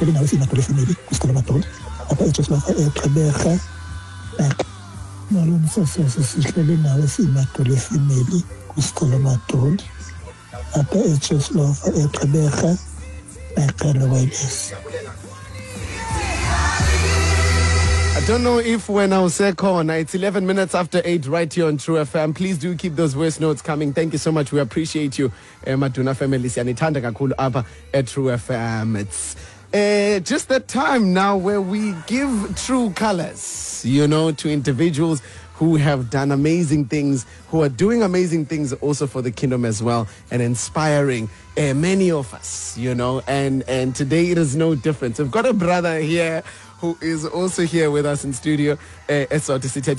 sihleli nawe siyimadoda efemeli kwisikole Madolo apha eJoslofa eGqeberha nalo msasazi sihleli nawe siyimadoda efemeli kwisikole Madolo apha eJoslofa eGqeberha eqala wireless. I don't know if when I was corner, it's 11 minutes after 8 right here on True FM. Please do keep those voice notes coming. Thank you so much. We appreciate you, Maduna family. Siyanithanda kakhulu apha at True FM. It's just that time now where we give true colors, to individuals who have done amazing things, who are doing amazing things also for the kingdom as well, and inspiring many of us, and today it is no different. We've got a brother here who is also here with us in studio, also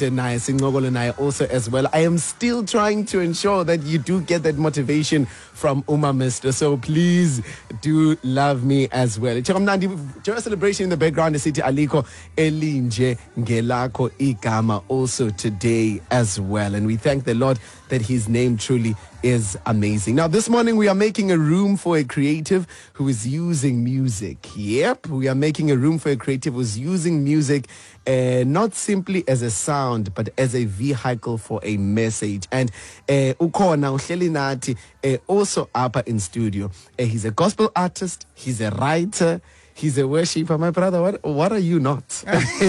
as well. I am still trying to ensure that you do get that motivation from Uma Mister, so please do love me as well. Joy celebration in the background, the city Aliko Elinje Ngelako Igama also today as well, and we thank the Lord that his name truly is amazing. Now, this morning we are making a room for a creative who is using music. Yep, we are making a room for a creative who's using music not simply as a sound, but as a vehicle for a message. And Ukona uhleli nathi also up in studio. He's a gospel artist, he's a writer, he's a worshiper. My brother, what are you not?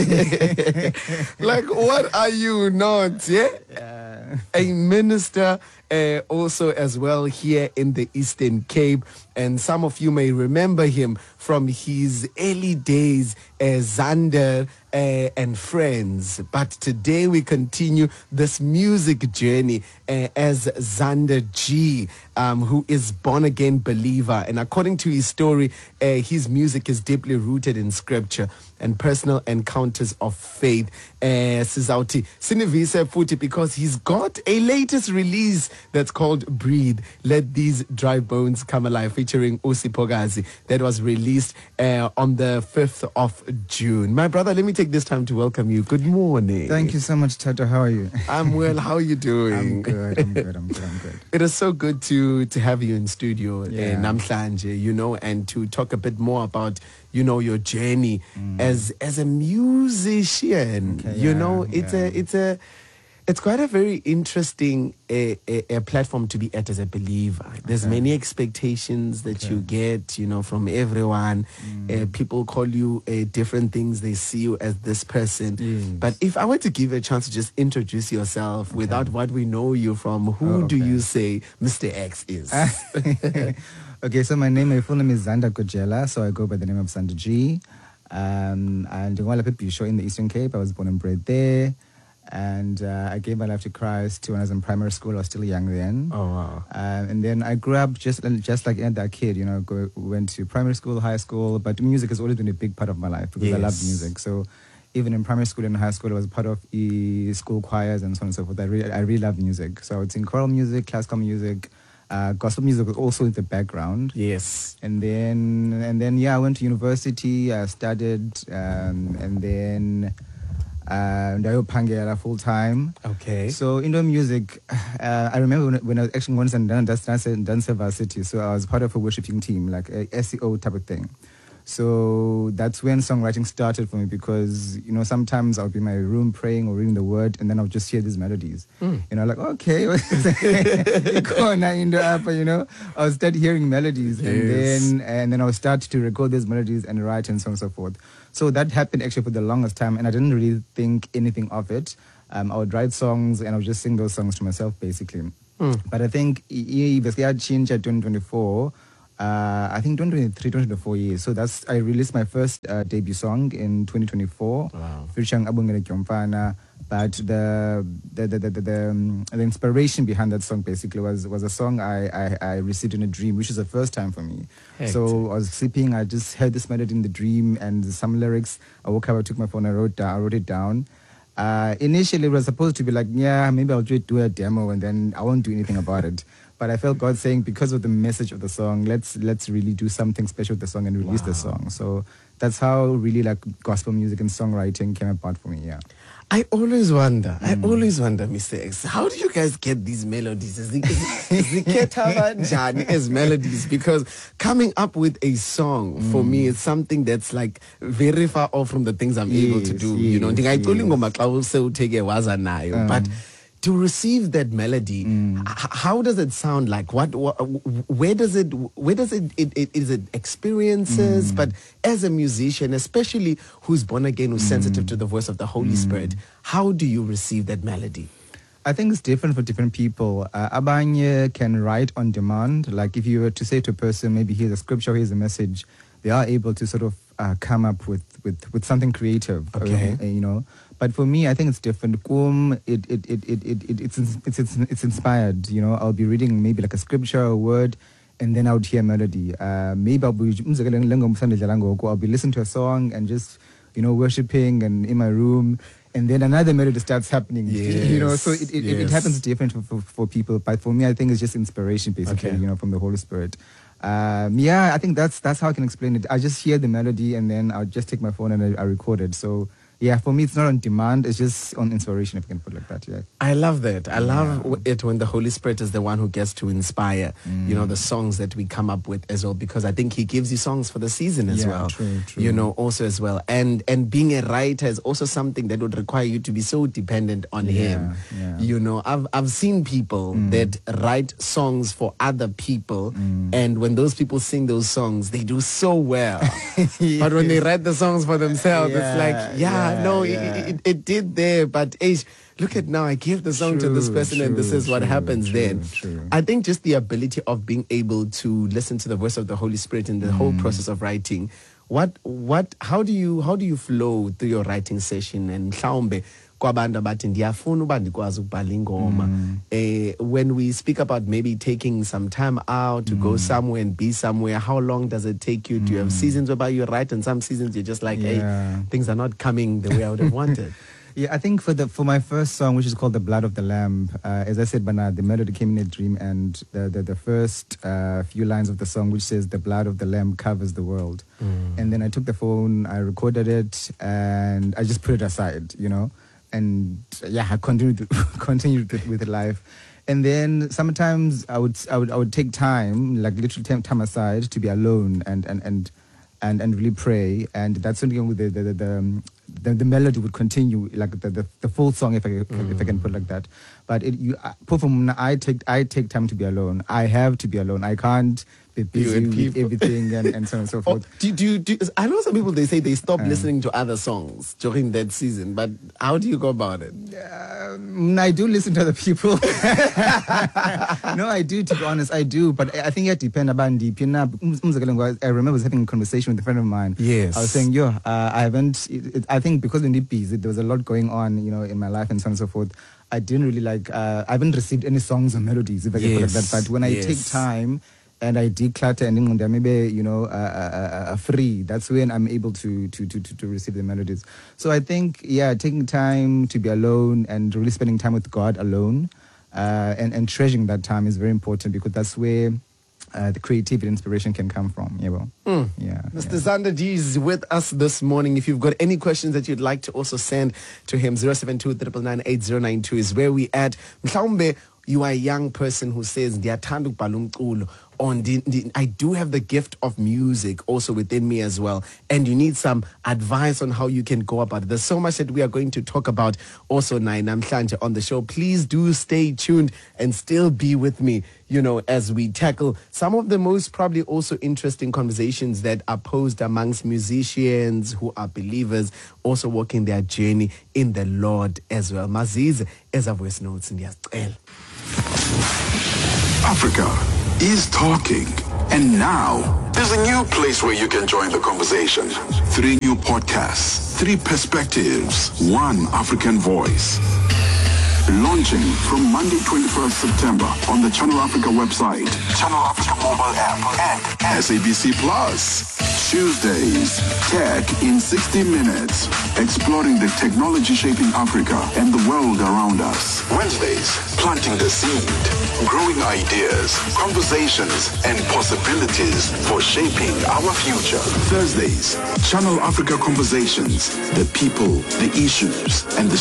Like, what are you not? Yeah? A minister also as well here in the Eastern Cape. And some of you may remember him from his early days as Zander and Friends. But today we continue this music journey as Zander G, who is born-again believer. And according to his story, his music is deeply rooted in scripture and personal encounters of faith. Sizauti Sinivise Futi, because he's got a latest release that's called Breathe, Let These Dry Bones Come Alive, featuring Usi Pogazi, that was released on the 5th of June. My brother, let me take this time to welcome you. Good morning. Thank you so much, Tato. How are you? I'm well. How are you doing? I'm good. It is so good to have you in studio, Yeah. and to talk a bit more about, your journey as a musician. Okay, It's quite a very interesting a platform to be at as a believer. There's many expectations that you get, from everyone. People call you different things. They see you as this person. Yes. But if I were to give you a chance to just introduce yourself without what we know you from, who do you say Mr. X is? Okay, so my full name is Zander Kojela, so I go by the name of Zander G. And while I show in the Eastern Cape, I was born and bred there. And I gave my life to Christ when I was in primary school. I was still young then. Oh, wow. And then I grew up just like any other kid, went to primary school, high school. But music has always been a big part of my life because I love music. So even in primary school and high school, I was part of school choirs and so on and so forth. I really love music. So it's in choral music, classical music, gospel music was also in the background. Yes. And then I went to university. I studied, and then Pangela full time. Okay. So indoor music, I remember when I was actually once and done Dance Varsity. So I was part of a worshiping team, like a SEO type of thing. So that's when songwriting started for me because, sometimes I'll be in my room praying or reading the word and then I'll just hear these melodies. Like, okay, I'll start hearing melodies and then I'll start to record these melodies and write and so on and so forth. So that happened actually for the longest time and I didn't really think anything of it. I would write songs and I would just sing those songs to myself basically. But I think basically I changed at 2024. I think 2023, 2024 years. So I released my first debut song in 2024. Wow. Featuring Abungele Kyompana. But the inspiration behind that song basically was a song I received in a dream, which is the first time for me. Heck. So I was sleeping, I just heard this melody in the dream and some lyrics. I woke up, I took my phone, I wrote it down. Initially, it was supposed to be like, maybe I'll just do a demo and then I won't do anything about it. But I felt God saying, because of the message of the song, let's really do something special with the song and release the song. So that's how really like gospel music and songwriting came about for me. Yeah. I always wonder, Mr. X, how do you guys get these melodies? As melodies? Because coming up with a song for me is something that's like very far off from the things I'm able to do. You know, but to receive that melody, how does it sound like? Where does it is it experiences? But as a musician, especially who's born again, who's sensitive to the voice of the Holy Spirit, how do you receive that melody? I think it's different for different people. Abanye can write on demand. Like if you were to say to a person, maybe here's a scripture, here's a message, they are able to sort of come up with something creative. Okay. You know. But for me, I think it's different. It's inspired. You know, I'll be reading maybe like a scripture, a word, and then I would hear a melody. Maybe I'll be listening to a song and just, you know, worshiping and in my room, and then another melody starts happening. Yes. You know, so it happens different for people. But for me, I think it's just inspiration, basically. Okay. You know, from the Holy Spirit. I think that's how I can explain it. I just hear the melody and then I'll just take my phone and I record it. So. Yeah, for me, it's not on demand. It's just on inspiration, if you can put it like that. Yeah. I love that. I love it when the Holy Spirit is the one who gets to inspire, you know, the songs that we come up with as well, because I think he gives you songs for the season as well. True. You know, also as well. And being a writer is also something that would require you to be so dependent on him. Yeah. You know, I've seen people that write songs for other people, and when those people sing those songs, they do so well. But when they write the songs for themselves, it's like, it did there, but look at now, I gave the song to this person and this is what happens then. I think just the ability of being able to listen to the voice of the Holy Spirit in the whole process of writing. How do you flow through your writing session? And when we speak about maybe taking some time out to go somewhere and be somewhere, how long does it take you? Do you have seasons whereby you write and some seasons you're just like, hey, things are not coming the way I would have wanted? Yeah, I think for my first song, which is called The Blood of the Lamb, as I said, Bernard, the melody came in a dream, and the first few lines of the song, which says, the blood of the Lamb covers the world. And then I took the phone, I recorded it, and I just put it aside, you know. And I continued with life. And then sometimes I would take time, like literally time aside, to be alone and really pray. And that's something with the melody would continue, like the full song, if I can put it like that. But I take time to be alone. I have to be alone. I can't be busy with everything and so on and so forth. I know some people, they say they stop listening to other songs during that season, but how do you go about it? I do listen to other people. No, I do, to be honest, I do. But I think it depends about deep. I remember I was having a conversation with a friend of mine. Yes. I was saying, I haven't, I think because when busy, there was a lot going on, you know, in my life and so on and so forth. I didn't really I haven't received any songs or melodies, if I can put it like that. But when I take time and I declutter and then maybe, you know, free, that's when I'm able to receive the melodies. So I think, taking time to be alone and really spending time with God alone and treasuring that time is very important, because that's where the creativity and inspiration can come from. Mr. Xander G is with us this morning. If you've got any questions that you'd like to also send to him, 072-999-8092 is where we at. Mhlawumbe, you are a young person who says, "Ndiyathanda ukubhala umculo," I do have the gift of music also within me as well, and you need some advice on how you can go about it. There's so much that we are going to talk about also namhlanje on the show. Please do stay tuned and still be with me, you know, as we tackle some of the most probably also interesting conversations that are posed amongst musicians who are believers, also walking their journey in the Lord as well. Maziz as a voice notes in the Africa is talking. And now, there's a new place where you can join the conversation. 3 new podcasts, 3 perspectives, 1 African voice. Launching from Monday, 21st September on the Channel Africa website, Channel Africa mobile app, and SABC Plus. Tuesdays, Tech in 60 Minutes, exploring the technology shaping Africa and the world around us. Wednesdays, planting the seed, growing ideas, conversations, and possibilities for shaping our future. Thursdays, Channel Africa Conversations, the people, the issues, and the